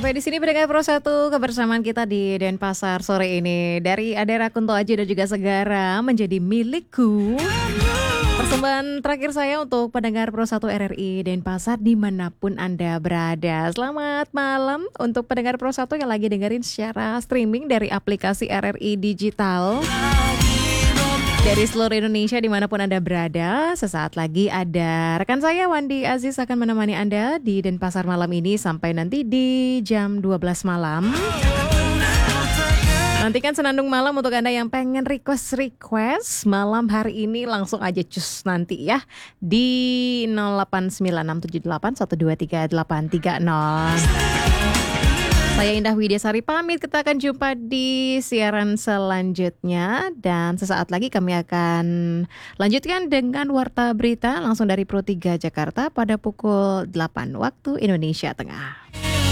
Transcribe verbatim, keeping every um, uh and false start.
Sampai di sini pendengar Pro satu kebersamaan kita di Denpasar sore ini. Dari Adera Kunto Aji dan juga Segara menjadi milikku. Persembahan terakhir saya untuk pendengar Pro satu R R I Denpasar dimanapun Anda berada. Selamat malam untuk pendengar Pro satu yang lagi dengerin secara streaming dari aplikasi R R I Digital. Dari seluruh Indonesia dimanapun Anda berada, sesaat lagi ada rekan saya Wandi Aziz akan menemani Anda di Denpasar malam ini sampai nanti di jam dua belas malam. Nantikan senandung malam untuk Anda yang pengen request-request malam hari ini langsung aja cus nanti ya di nol delapan sembilan enam tujuh delapan satu dua tiga delapan tiga nol. Saya Indah Widyasari pamit, kita akan jumpa di siaran selanjutnya dan sesaat lagi kami akan lanjutkan dengan Warta Berita langsung dari Pro tiga Jakarta pada pukul delapan waktu Indonesia Tengah.